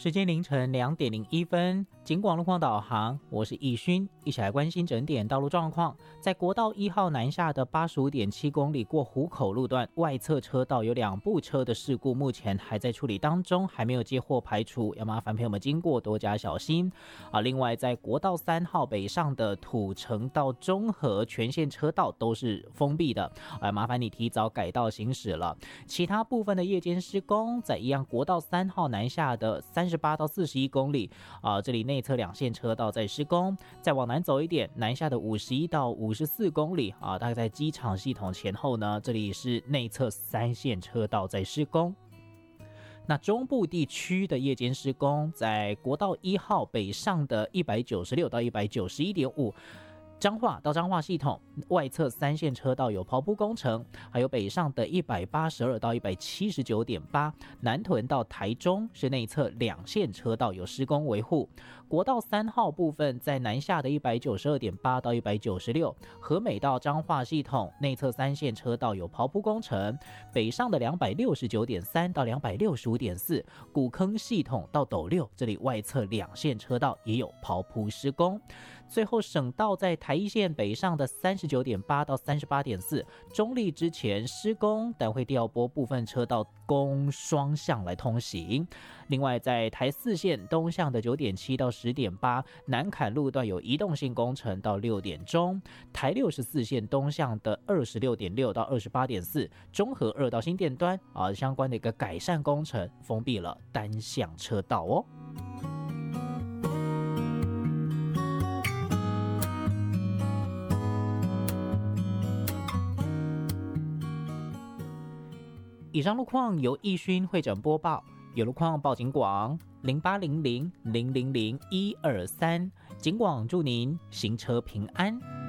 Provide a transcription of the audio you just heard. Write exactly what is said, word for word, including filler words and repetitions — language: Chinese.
时间凌晨两点零一分，警广路况导航，我是易勋，一起来关心整点道路状况。在国道一号南下的八十五点七公里过湖口路段外侧车道有两部车的事故，目前还在处理当中，还没有接获排除，要麻烦朋友们经过多加小心啊。另外，在国道三号北上的土城到中和全线车道都是封闭的，啊，麻烦你提早改道行驶了。其他部分的夜间施工，在一样国道三号南下的三十八到四十一公里啊，这里内侧两线车道在施工。再往南走一点，南下的五十一到五十四公里啊，大概在机场系统前后呢，这里是内侧三线车道在施工。那中部地区的夜间施工，在国道一号北上的一百九十六到一百九十一点五。彰化到彰化系统外侧三线车道有刨铺工程，还有北上的一百八十二到一百七十九点八，南屯到台中是内侧两线车道有施工维护。国道三号部分在南下的一百九十二点八到一百九十六，和美到彰化系统内侧三线车道有刨铺工程，北上的两百六十九点三到两百六十五点四，古坑系统到斗六这里外侧两线车道也有刨铺施工。最后省道在台一线北上的三十九点八到三十八点四，中立之前施工，但会调拨部分车道供双向来通行。另外在台四线东向的九点七到十点八，南坎路段有移动性工程到六点钟。台六十四线东向的二十六点六到二十八点四，中和二到新店端啊，相关的一个改善工程封闭了单向车道哦。以上路况由易勋会诊播报，有路况报警广零八零零零零零一二三，警广祝您行车平安。